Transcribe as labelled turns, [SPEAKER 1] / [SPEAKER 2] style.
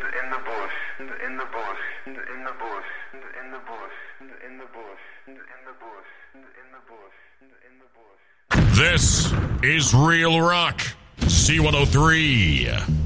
[SPEAKER 1] in the bush, in the bush, in the bush, in the bush, in the bush, in the bush, in the bush, in the bush.
[SPEAKER 2] This is Real Rock, C103.